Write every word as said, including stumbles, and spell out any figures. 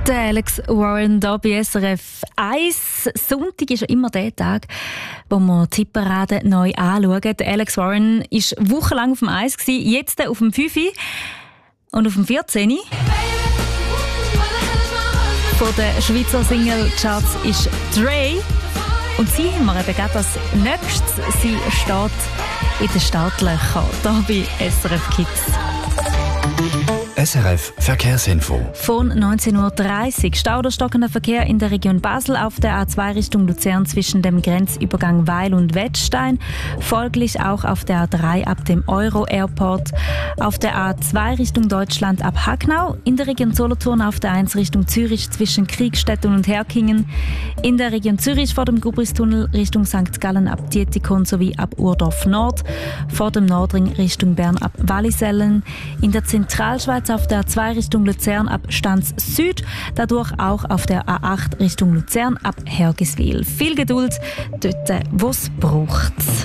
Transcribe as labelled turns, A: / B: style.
A: Der Alex Warren hier bei S R F eins. Sonntag ist ja immer der Tag, wo wir die Hitparade neu anschauen. Der Alex Warren war wochenlang auf dem eins, jetzt auf dem fünf und auf dem vierzehn. Von den Schweizer Single-Charts ist Dre. Und sie haben wir eben gerade als nächstes. Sie steht in den Startlöchern hier bei S R F Kids.
B: S R F Verkehrsinfo.
A: Von neunzehn Uhr dreißig. Stau oder stockender Verkehr in der Region Basel auf der A zwei Richtung Luzern zwischen dem Grenzübergang Weil und Wettstein. Folglich auch auf der A drei ab dem Euro-Airport. Auf der A zwei Richtung Deutschland ab Hagnau. In der Region Solothurn auf der eins Richtung Zürich zwischen Kriegstetten und Herkingen. In der Region Zürich vor dem Gubristunnel Richtung Sankt Gallen ab Dietikon sowie ab Urdorf Nord. Vor dem Nordring Richtung Bern ab Wallisellen. In der Zentralschweiz auf der A zwei Richtung Luzern ab Stanz Süd, dadurch auch auf der A acht Richtung Luzern ab Hergiswil. Viel Geduld dort, wo es braucht.